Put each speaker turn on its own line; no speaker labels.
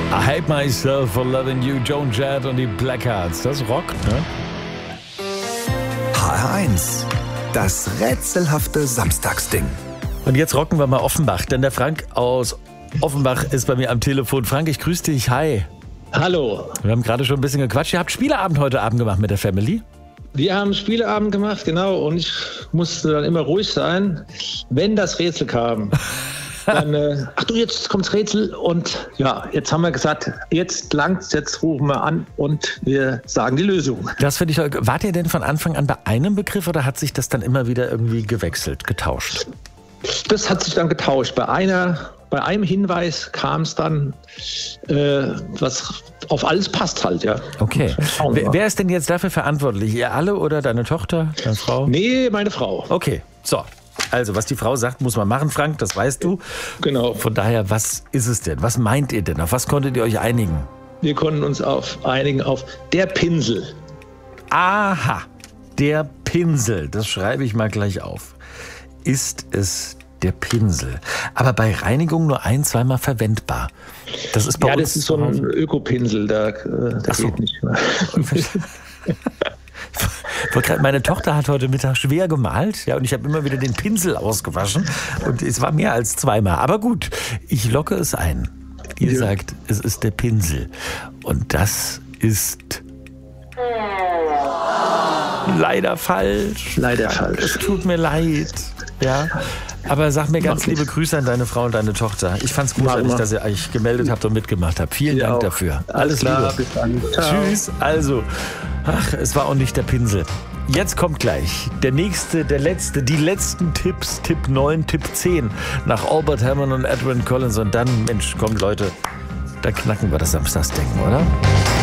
I hate myself for loving you, Joan Jett und die Blackhearts. Das rockt, ne?
HR1, das rätselhafte Samstagsding.
Und jetzt rocken wir mal Offenbach, denn der Frank aus Offenbach ist bei mir am Telefon. Frank, ich grüße dich. Hi.
Hallo.
Wir haben gerade schon ein bisschen gequatscht. Ihr habt Spieleabend heute Abend gemacht mit der Family?
Wir haben Spieleabend gemacht, genau. Und ich musste dann immer ruhig sein, wenn das Rätsel kam. Dann, ach du, jetzt kommt's Rätsel. Und ja, jetzt haben wir gesagt, jetzt langt's, jetzt rufen wir an und wir sagen die Lösung.
Das finde ich. Wart ihr denn von Anfang an bei einem Begriff oder hat sich das dann immer wieder irgendwie gewechselt, getauscht?
Das hat sich dann getauscht. Bei einem Hinweis kam es dann, was auf alles passt halt, ja.
Okay. Wer ist denn jetzt dafür verantwortlich? Ihr alle oder deine Tochter, deine Frau?
Nee, meine Frau.
Okay, so. Also, was die Frau sagt, muss man machen, Frank, das weißt du.
Genau.
Von daher, was ist es denn? Was meint ihr denn? Auf was konntet ihr euch einigen?
Wir konnten uns einigen auf der Pinsel.
Aha, der Pinsel. Das schreibe ich mal gleich auf. Ist es der Pinsel? Aber bei Reinigung nur ein-, zweimal verwendbar. Das ist bei uns.
Ja, das ist so ein Ökopinsel, der geht nicht mehr.
Meine Tochter hat heute Mittag schwer gemalt, ja, und ich habe immer wieder den Pinsel ausgewaschen und es war mehr als zweimal. Aber gut, ich locke es ein. Ihr sagt, es ist der Pinsel. Und das ist leider falsch.
Leider falsch.
Es tut mir leid. Ja. Aber sag mir ganz liebe Grüße an deine Frau und deine Tochter. Ich fand's großartig, dass ihr euch gemeldet habt und mitgemacht habt. Vielen Dank dafür.
Alles klar,
Liebe.
bis dann. Ciao.
Tschüss. Also, es war auch nicht der Pinsel. Jetzt kommt gleich der nächste, der letzte, die letzten Tipps. Tipp 9, Tipp 10 nach Albert Hammond und Edwyn Collins. Und dann, Mensch, kommt Leute, da knacken wir das Samstagsdenken, oder?